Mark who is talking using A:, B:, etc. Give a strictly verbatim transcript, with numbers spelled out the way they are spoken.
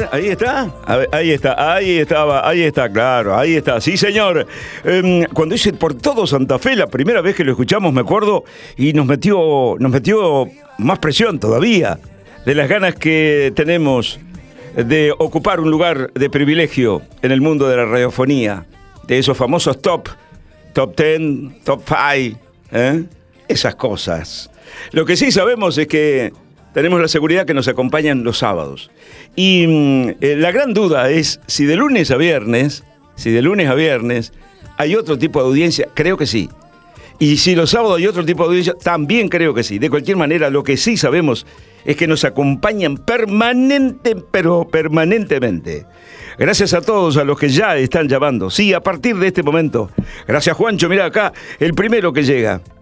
A: ahí está, a ver, ahí está, ahí estaba, ahí está, claro, ahí está, sí señor. Eh, cuando hice Por Todo Santa Fe, la primera vez que lo escuchamos, me acuerdo, y nos metió, nos metió más presión todavía, de las ganas que tenemos de ocupar un lugar de privilegio en el mundo de la radiofonía, de esos famosos top, top ten, top five, ¿eh? Esas cosas. Lo que sí sabemos es que tenemos la seguridad que nos acompañan los sábados. Y mm, eh, la gran duda es si de lunes a viernes, si de lunes a viernes hay otro tipo de audiencia, creo que sí. Y si los sábados hay otro tipo de audiencia, también creo que sí. De cualquier manera, lo que sí sabemos es que nos acompañan permanente, pero permanentemente. Gracias a todos a los que ya están llamando. Sí, a partir de este momento. Gracias, Juancho. Mira acá, el primero que llega.